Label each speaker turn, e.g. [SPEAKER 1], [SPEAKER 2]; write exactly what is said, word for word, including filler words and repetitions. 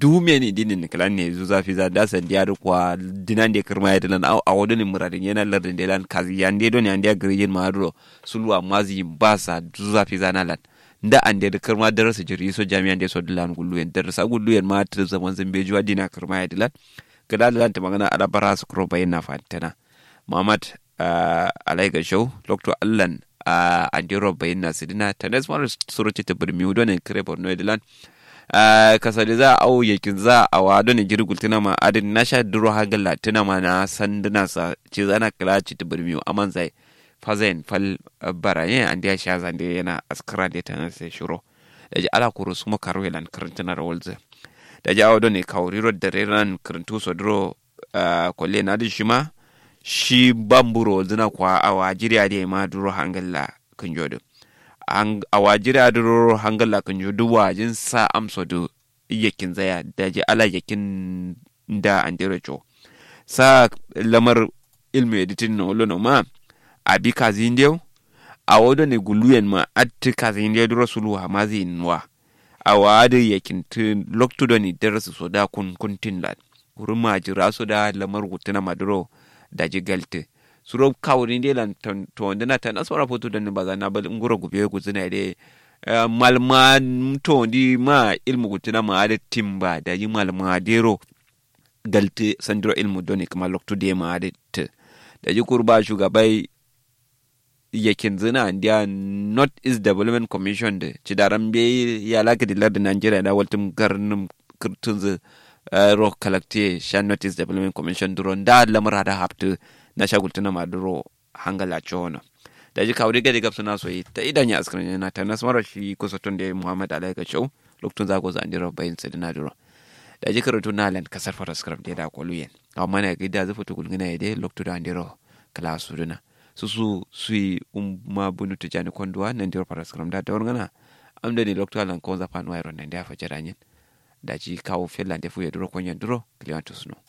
[SPEAKER 1] dume ni dinin klan ne zu zafi za da san diar kwa dinan de kirma ya dilan a wodin muradin yana lardin de lan kazi yande don yande grijin maduro sulwa mazi basa zu zafi za nalan nda ande de kirma darasa jiri so jami'an de so dilan gullu en darasa gullu en ma ta zaman zambe juwa dina kirma ya dilan kada dilan ta magana ala bara su kro bayina fatana Muhammad alaiga show lokto allan a andiro bayina sidina tanes mar surati ta birmi don en kire borno dilan kasali za a au yakin za a wado ne jirgul tuna ma adin na sha duro hagalla tuna ma na sanduna sa ce zana kila ci ta birmiyo aman zai fazain fal barayen an da sha zande yana askara da ta sai shiro da ji ala kuro su makaro yalan karantuna rawalza da ji awado ne kauriro da reran karantu so duro kwalle na da shi ma shi bamburo zina kwa a wajiriya da ma duro hangalla kan jodo a wajira duro hangala kan judu wajin sa amso do yakin zaya da ji ala yakin da andiro cho sa lamar ilmi editin no lo no ma abi kazindio a wodo ne guluyen ma atti kazindio duro sulu ha mazinwa a wadu yakin tin lokto do ni darasu so da kun kuntin la kuruma jira so da lamar gutuna maduro da ji galte suro kawrin de lan to ndana tan asora foto dan bazana bal ngoro gube guzuna de malma to ndi ma ilmu gutuna ma da timba da yi malma dero galte sandro ilmu doni kuma lokto de ma da da ji kurba shugabai yakin zina ndia North East Development Commission de cidaran be ya laka dilar da Nigeria da waltum garnum kurtunzu ro kalakte shan North East Development Commission duron da lamara da haftu na shagultuna maduro hangala chono da ji kawri gadi gapsu na soyi ta idan ya askrin yana ta nasmara shi kusatun da Muhammad Alaika Show lokacin zago za andiro bayin sadina duro da ji karatu na lan kasar fara script da da koluyen amma ne gida zafu tugulgina yade lokacin da andiro kala suduna su su sui umma bunu tijani kondwa nan diro fara script da da ngana amda ni lokacin lan ko za fan wayro nan da fa jaranyin da ji kawo finland da fu ya duro konyan duro kliyantus no